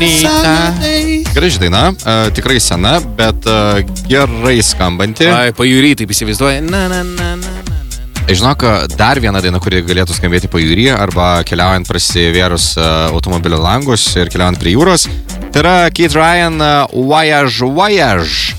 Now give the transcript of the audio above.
Bonita. Graži daina, tikrai sena, bet gerai skambanti. Ai, pajūry taip įsivaizduoja. Žinok, dar viena daina, kuri galėtų skambėti pajūry arba keliaujant prasivėrus automobilio langus ir keliaujant prie jūros. Tai yra Kate Ryan Voyage Voyage.